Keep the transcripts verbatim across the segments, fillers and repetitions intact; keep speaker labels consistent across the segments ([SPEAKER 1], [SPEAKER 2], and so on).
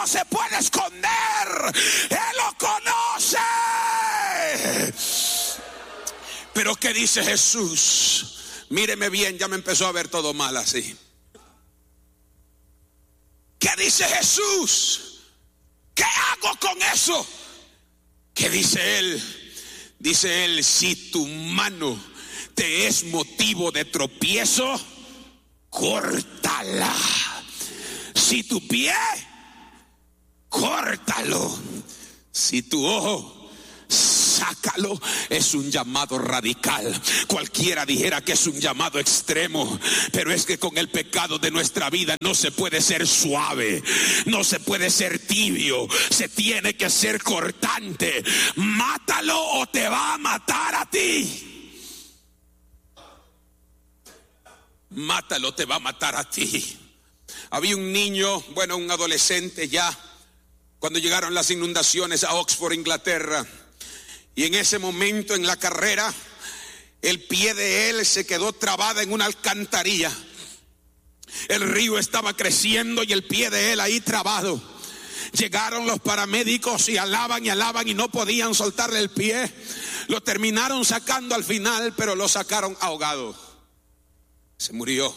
[SPEAKER 1] no se puede esconder. Él lo conoce. Pero ¿qué dice Jesús? Míreme bien, ya me empezó a ver todo mal así. ¿Qué dice Jesús? ¿Qué hago con eso? ¿Qué dice Él? Dice Él, si tu mano te es motivo de tropiezo, córtala. Si tu pie, córtalo. Si tu ojo, sácalo. Es un llamado radical. Cualquiera dijera que es un llamado extremo, pero es que con el pecado de nuestra vida no se puede ser suave, no se puede ser tibio, se tiene que ser cortante. Mátalo o te va a matar a ti. Mátalo, te va a matar a ti. Había un niño, bueno, un adolescente ya, cuando llegaron las inundaciones a Oxford, Inglaterra. Y en ese momento en la carrera, el pie de él se quedó trabada en una alcantarilla. El río estaba creciendo y el pie de él ahí trabado. Llegaron los paramédicos y alaban y alaban y no podían soltarle el pie. Lo terminaron sacando al final, pero lo sacaron ahogado. Se murió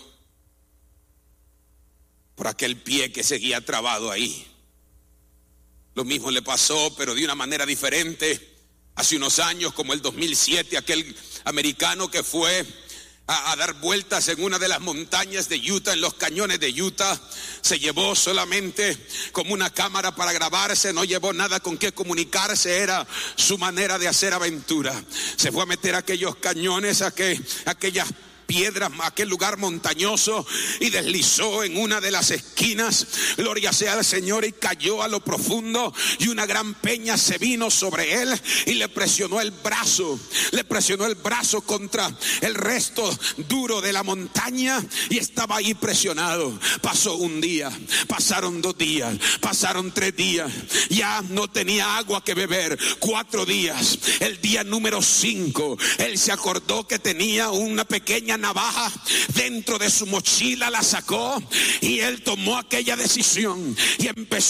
[SPEAKER 1] por aquel pie que seguía trabado ahí. Lo mismo le pasó, pero de una manera diferente. Hace unos años, como el dos mil siete, aquel americano que fue a, a dar vueltas en una de las montañas de Utah, en los cañones de Utah, se llevó solamente como una cámara para grabarse, no llevó nada con qué comunicarse, era su manera de hacer aventura. Se fue a meter a aquellos cañones, a que, aquellas piedras, aquel lugar montañoso, y deslizó en una de las esquinas, gloria sea al Señor, y cayó a lo profundo, y una gran peña se vino sobre él y le presionó el brazo, le presionó el brazo contra el resto duro de la montaña, y estaba ahí presionado. Pasó un día, pasaron dos días, pasaron tres días, ya no tenía agua que beber, cuatro días. El día número cinco, él se acordó que tenía una pequeña navaja dentro de su mochila, la sacó y él tomó aquella decisión y empezó